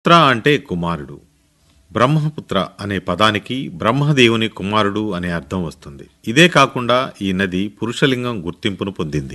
పుత్ర అంటే కుమారుడు. బ్రహ్మపుత్ర అనే పదానికి బ్రహ్మదేవుని కుమారుడు అనే అర్థం వస్తుంది. ఇదే కాకుండా ఈ నది పురుషలింగం గుర్తింపును పొందింది.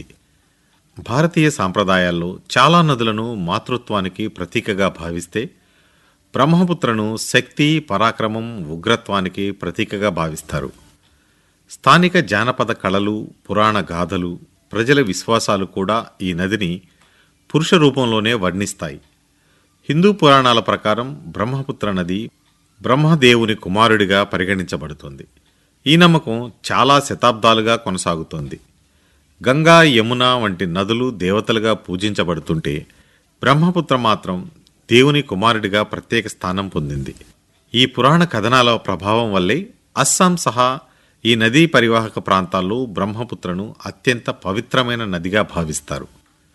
భారతీయ సాంప్రదాయాల్లో చాలా నదులను మాతృత్వానికి ప్రతీకగా భావిస్తే బ్రహ్మపుత్రను శక్తి, పరాక్రమం, ఉగ్రత్వానికి ప్రతీకగా భావిస్తారు. స్థానిక జానపద కళలు, పురాణ గాథలు, ప్రజల విశ్వాసాలు కూడా ఈ నదిని పురుష రూపంలోనే వర్ణిస్తాయి. హిందూ పురాణాల ప్రకారం బ్రహ్మపుత్ర నది బ్రహ్మదేవుని కుమారుడిగా పరిగణించబడుతుంది. ఈ నమ్మకం చాలా శతాబ్దాలుగా కొనసాగుతోంది. గంగా, యమున వంటి నదులు దేవతలుగా పూజించబడుతుంటే బ్రహ్మపుత్ర మాత్రం దేవుని కుమారుడిగా ప్రత్యేక స్థానం పొందింది. ఈ పురాణ కథనాల ప్రభావం వల్లే అస్సాం సహా ఈ నదీ పరివాహక ప్రాంతాల్లో బ్రహ్మపుత్రను అత్యంత పవిత్రమైన నదిగా భావిస్తారు.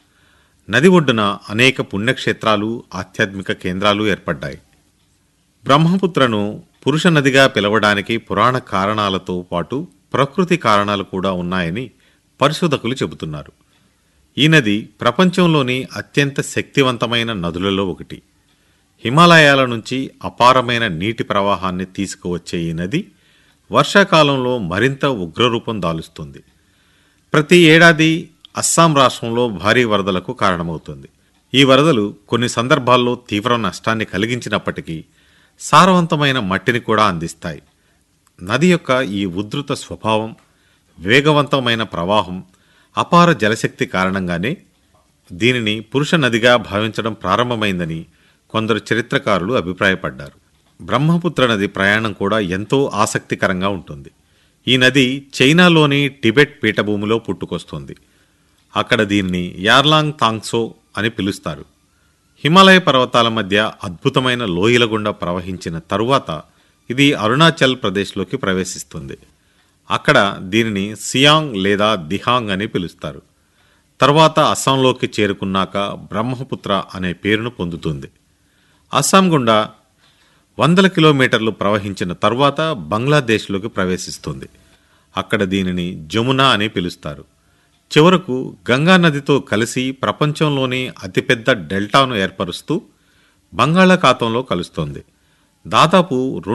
నది ఒడ్డున అనేక పుణ్యక్షేత్రాలు, ఆధ్యాత్మిక కేంద్రాలు ఏర్పడ్డాయి. బ్రహ్మపుత్రను పురుష నదిగా పిలవడానికి పురాణ కారణాలతో పాటు ప్రకృతి కారణాలు కూడా ఉన్నాయని పరిశోధకులు చెబుతున్నారు. ఈ నది ప్రపంచంలోని అత్యంత శక్తివంతమైన నదులలో ఒకటి. హిమాలయాల నుంచి అపారమైన నీటి ప్రవాహాన్ని తీసుకువచ్చే ఈ నది వర్షాకాలంలో మరింత ఉగ్రరూపం దాలుస్తుంది. ప్రతి ఏడాది అస్సాం రాష్ట్రంలో భారీ వరదలకు కారణమవుతుంది. ఈ వరదలు కొన్ని సందర్భాల్లో తీవ్ర నష్టాన్ని కలిగించినప్పటికీ సారవంతమైన మట్టిని కూడా అందిస్తాయి. నది యొక్క ఈ ఉధృత స్వభావం, వేగవంతమైన ప్రవాహం, అపార జలశక్తి కారణంగానే దీనిని పురుష నదిగా భావించడం ప్రారంభమైందని కొందరు చరిత్రకారులు అభిప్రాయపడ్డారు. బ్రహ్మపుత్ర నది ప్రయాణం కూడా ఎంతో ఆసక్తికరంగా ఉంటుంది. ఈ నది చైనాలోని టిబెట్ పీఠభూమిలో పుట్టుకొస్తుంది. అక్కడ దీన్ని యార్లాంగ్ తాంగ్సో అని పిలుస్తారు. హిమాలయ పర్వతాల మధ్య అద్భుతమైన లోయల గుండా ప్రవహించిన తరువాత ఇది అరుణాచల్ ప్రదేశ్లోకి ప్రవేశిస్తుంది. అక్కడ దీనిని సియాంగ్ లేదా దిహాంగ్ అని పిలుస్తారు. తర్వాత అస్సాంలోకి చేరుకున్నాక బ్రహ్మపుత్ర అనే పేరును పొందుతుంది. అస్సాం గుండా 100 కిలోమీటర్లు ప్రవహించిన తర్వాత బంగ్లాదేశ్లోకి ప్రవేశిస్తుంది. అక్కడ దీనిని జమున అని పిలుస్తారు. చివరకు గంగా నదితో కలిసి ప్రపంచంలోని అతిపెద్ద డెల్టాను ఏర్పరుస్తూ బంగాళాఖాతంలో కలుస్తోంది. దాదాపు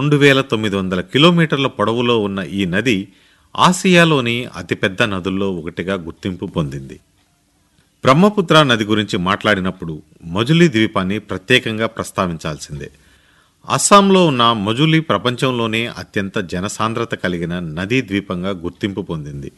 2900 కిలోమీటర్ల పొడవులో ఉన్న ఈ నది ఆసియాలోని అతిపెద్ద నదుల్లో ఒకటిగా గుర్తింపు పొందింది. బ్రహ్మపుత్ర నది గురించి మాట్లాడినప్పుడు మజులీ ద్వీపాన్ని ప్రత్యేకంగా ప్రస్తావించాల్సిందే. అస్సాంలో ఉన్న మజులీ ప్రపంచంలోనే అత్యంత జనసాంద్రత కలిగిన నదీ ద్వీపంగా గుర్తింపు పొందింది.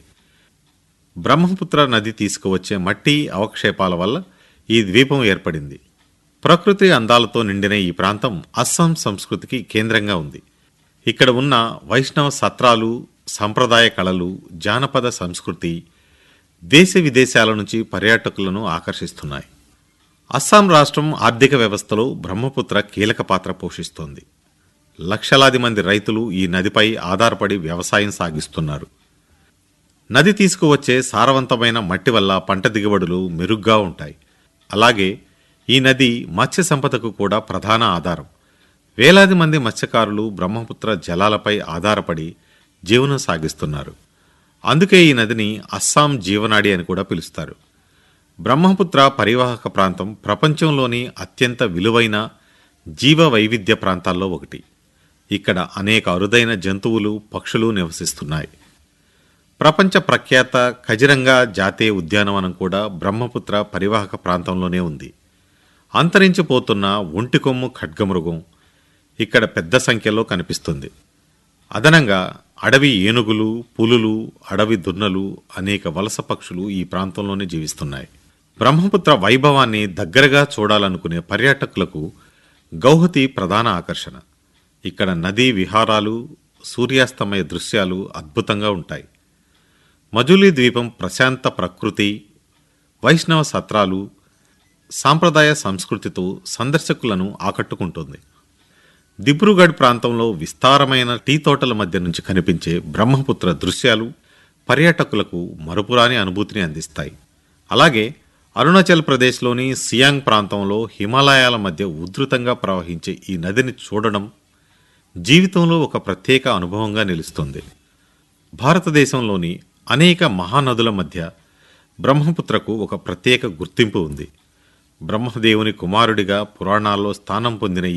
బ్రహ్మపుత్ర నది తీసుకువచ్చే మట్టి అవక్షేపాల వల్ల ఈ ద్వీపం ఏర్పడింది. ప్రకృతి అందాలతో నిండిన ఈ ప్రాంతం అస్సాం సంస్కృతికి కేంద్రంగా ఉంది. ఇక్కడ ఉన్న వైష్ణవ సత్రాలు, సంప్రదాయ కళలు, జానపద సంస్కృతి దేశ విదేశాల నుంచి పర్యాటకులను ఆకర్షిస్తున్నాయి. అస్సాం రాష్ట్రం ఆర్థిక వ్యవస్థలో బ్రహ్మపుత్ర కీలక పాత్ర పోషిస్తోంది. లక్షలాది మంది రైతులు ఈ నదిపై ఆధారపడి వ్యవసాయం సాగిస్తున్నారు. నది తీసుకువచ్చే సారవంతమైన మట్టి వల్ల పంట దిగుబడులు మెరుగ్గా ఉంటాయి. అలాగే ఈ నది మత్స్య సంపదకు కూడా ప్రధాన ఆధారం. వేలాది మంది మత్స్యకారులు బ్రహ్మపుత్ర జలాలపై ఆధారపడి జీవనం సాగిస్తున్నారు. అందుకే ఈ నదిని అస్సాం జీవనాడి అని కూడా పిలుస్తారు. బ్రహ్మపుత్ర పరివాహక ప్రాంతం ప్రపంచంలోని అత్యంత విలువైన జీవ వైవిధ్య ప్రాంతాల్లో ఒకటి. ఇక్కడ అనేక అరుదైన జంతువులు, పక్షులు నివసిస్తున్నాయి. ప్రపంచ ప్రఖ్యాత కజిరంగా జాతీయ ఉద్యానవనం కూడా బ్రహ్మపుత్ర పరివాహక ప్రాంతంలోనే ఉంది. అంతరించిపోతున్న ఒంటికొమ్ము ఖడ్గమృగం ఇక్కడ పెద్ద సంఖ్యలో కనిపిస్తుంది. అదనంగా అడవి ఏనుగులు, పులులు, అడవి దున్నలు, అనేక వలస పక్షులు ఈ ప్రాంతంలోనే జీవిస్తున్నాయి. బ్రహ్మపుత్ర వైభవాన్ని దగ్గరగా చూడాలనుకునే పర్యాటకులకు గౌహతి ప్రధాన ఆకర్షణ. ఇక్కడ నదీ విహారాలు, సూర్యాస్తమయ దృశ్యాలు అద్భుతంగా ఉంటాయి. మజులీ ద్వీపం ప్రశాంత ప్రకృతి, వైష్ణవ సత్రాలు, సాంప్రదాయ సంస్కృతితో సందర్శకులను ఆకట్టుకుంటుంది. దిబ్రూగఢ్ ప్రాంతంలో విస్తారమైన టీ తోటల మధ్య నుంచి కనిపించే బ్రహ్మపుత్ర దృశ్యాలు పర్యాటకులకు మరుపురాని అనుభూతిని అందిస్తాయి. అలాగే అరుణాచల్ ప్రదేశ్లోని సియాంగ్ ప్రాంతంలో హిమాలయాల మధ్య ఉధృతంగా ప్రవహించే ఈ నదిని చూడడం జీవితంలో ఒక ప్రత్యేక అనుభవంగా నిలుస్తుంది. భారతదేశంలోని అనేక మహానదుల మధ్య బ్రహ్మపుత్రకు ఒక ప్రత్యేక గుర్తింపు ఉంది. బ్రహ్మదేవుని కుమారుడిగా పురాణాల్లో స్థానం పొందిన